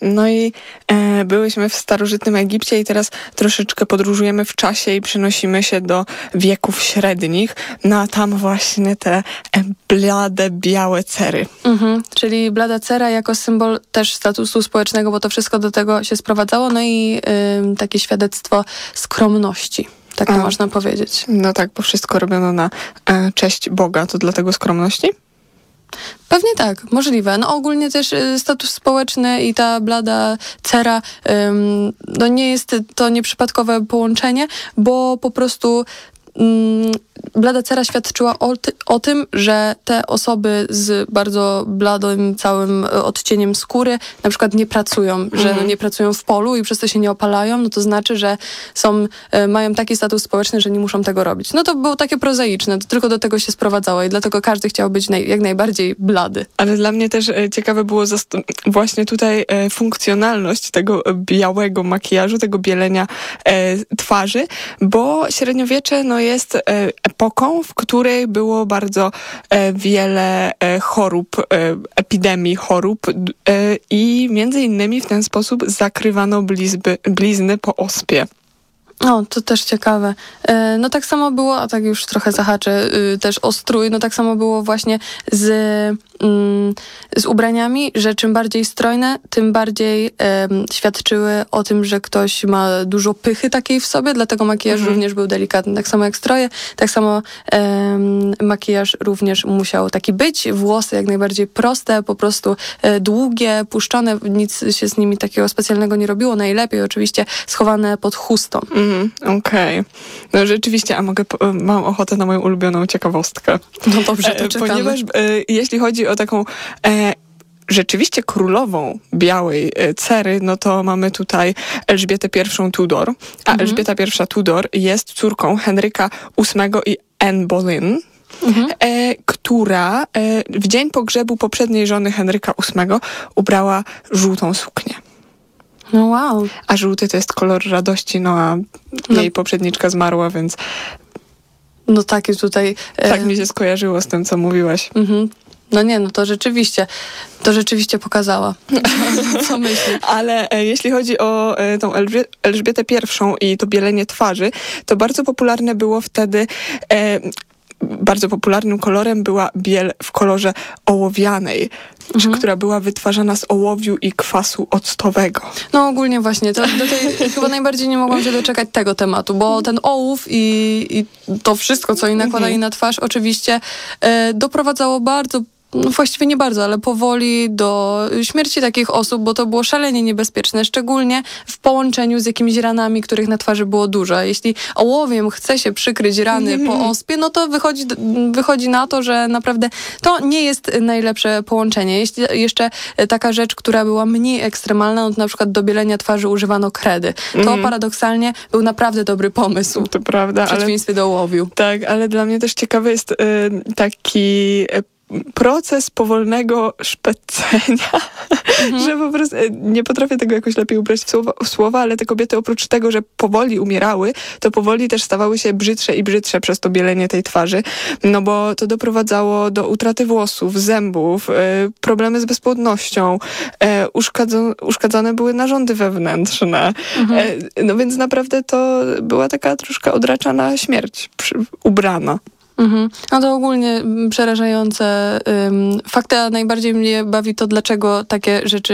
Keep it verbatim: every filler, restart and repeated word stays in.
No i e, byłyśmy w starożytnym Egipcie i teraz troszeczkę podróżujemy w czasie i przenosimy się do wieków średnich. No a tam właśnie te e, blade, białe cery. Mhm, czyli blada cera jako symbol też statusu społecznego, bo to wszystko do tego się sprowadzało. No i y, takie świadectwo skromności. Tak to A, można powiedzieć. No tak, bo wszystko robiono na e, cześć Boga. To dlatego skromności? Pewnie tak, możliwe. No ogólnie też y, status społeczny i ta blada cera, ym, no nie jest to nieprzypadkowe połączenie, bo po prostu ym, blada cera świadczyła o, ty, o tym, że te osoby z bardzo bladym całym odcieniem skóry na przykład nie pracują, mhm. że no nie pracują w polu i przez to się nie opalają, no to znaczy, że są, y, mają taki status społeczny, że nie muszą tego robić. No to było takie prozaiczne, to tylko do tego się sprowadzało i dlatego każdy chciał być naj, jak najbardziej blady. Ale dla mnie też e, ciekawe było zast- właśnie tutaj e, funkcjonalność tego białego makijażu, tego bielenia e, twarzy, bo średniowiecze no, jest e, epoką, w której było bardzo e, wiele e, chorób, e, epidemii chorób e, i między innymi w ten sposób zakrywano blizby, blizny po ospie. O, to też ciekawe. E, no tak samo było, a tak już trochę zahaczę y, też o strój, no tak samo było właśnie z, mm, z ubraniami, że czym bardziej strojne, tym bardziej em, świadczyły o tym, że ktoś ma dużo pychy takiej w sobie, dlatego makijaż Mhm. również był delikatny. Tak samo jak stroje, tak samo em, makijaż również musiał taki być. Włosy jak najbardziej proste, po prostu e, długie, puszczone, nic się z nimi takiego specjalnego nie robiło. Najlepiej oczywiście schowane pod chustą. Mm, Okej. Okay. No rzeczywiście, a mogę, po, mam ochotę na moją ulubioną ciekawostkę. No dobrze, to e, czekamy. Ponieważ e, jeśli chodzi o taką e, rzeczywiście królową białej e, cery, no to mamy tutaj Elżbietę I Tudor, a Mhm. Elżbieta I Tudor jest córką Henryka ósmego i Anne Boleyn. Mhm. E, która e, w dzień pogrzebu poprzedniej żony Henryka ósmego ubrała żółtą suknię. No wow. A żółty to jest kolor radości, no a jej No. poprzedniczka zmarła, więc No takie tutaj... E, tak mi się skojarzyło z tym, co mówiłaś. mhm. No nie, no to rzeczywiście, to rzeczywiście pokazała. Co myśli? Ale e, jeśli chodzi o e, tą Elżbie- Elżbietę I i to bielenie twarzy, to bardzo popularne było wtedy... E, bardzo popularnym kolorem była biel w kolorze ołowianej, Mhm. która była wytwarzana z ołowiu i kwasu octowego. No ogólnie właśnie, to, do tej, chyba najbardziej nie mogłam się doczekać tego tematu, bo ten ołów i, i to wszystko, co oni nakładali na twarz, oczywiście e, doprowadzało bardzo, no właściwie nie bardzo, ale powoli do śmierci takich osób, bo to było szalenie niebezpieczne, szczególnie w połączeniu z jakimiś ranami, których na twarzy było dużo. Jeśli ołowiem chce się przykryć rany po ospie, no to wychodzi, wychodzi na to, że naprawdę to nie jest najlepsze połączenie. Jeśli jeszcze taka rzecz, która była mniej ekstremalna, no to na przykład do bielenia twarzy używano kredy. To Mhm. paradoksalnie był naprawdę dobry pomysł. To prawda, W ale przeciwieństwie do ołowiu. tak, ale dla mnie też ciekawy jest y, taki y, proces powolnego szpecenia, mhm. że po prostu y, nie potrafię tego jakoś lepiej ubrać w słowa, w słowa, ale te kobiety oprócz tego, że powoli umierały, to powoli też stawały się brzydsze i brzydsze przez to bielenie tej twarzy, no bo to doprowadzało do utraty włosów, zębów, y, problemy z bezpłodnością, y, uszkadzone, uszkadzane były narządy wewnętrzne, mhm. y, no więc naprawdę to była taka troszkę odraczana śmierć przy, ubrana. Mhm. No to ogólnie mm, przerażające um, fakty, a najbardziej mnie bawi to, dlaczego takie rzeczy